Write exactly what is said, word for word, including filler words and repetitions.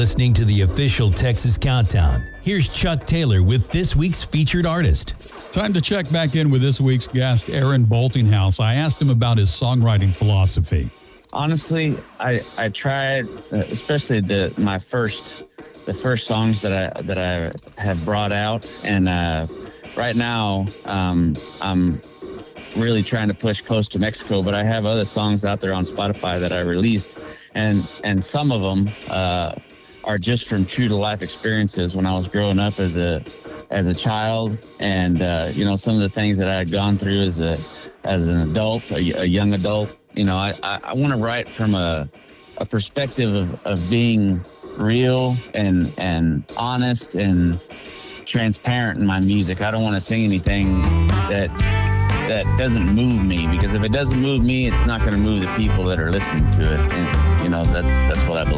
listening to the official Texas Countdown. Here's Chuck Taylor with this week's featured artist. Time to check back in with this week's guest, Aaron Boltinghouse. I asked him about his songwriting philosophy. Honestly, I I tried, uh, especially the my first the first songs that I that I have brought out, and uh, right now um, I'm really trying to push Close to Mexico, but I have other songs out there on Spotify that I released, and and some of them uh, are just from true to life experiences when I was growing up as a as a child, and uh, you know, some of the things that I had gone through as a as an adult, a, a young adult. You know, I I, I want to write from a a perspective of, of being real and and honest and transparent in my music. I don't want to sing anything that that doesn't move me, because if it doesn't move me, it's not going to move the people that are listening to it. And you know, that's that's what I believe.